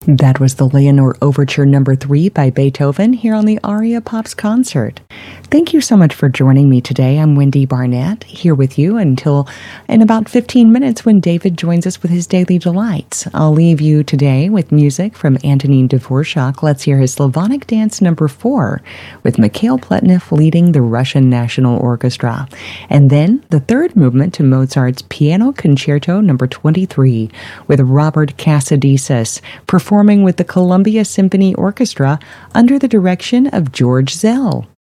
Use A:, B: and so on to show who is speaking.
A: That was the Leonore Overture Number 3 by Beethoven here on the Aria Pops Concert. Thank you so much for joining me today. I'm Wendy Barnett, here with you until in about 15 minutes when David joins us with his Daily Delights. I'll leave you today with music from Antonin Dvorak. Let's hear his Slavonic Dance Number 4 with Mikhail Pletnev leading the Russian National Orchestra. And then the third movement to Mozart's Piano Concerto Number 23 with Robert Casadesus performing with the Columbia Symphony Orchestra under the direction of George Zell.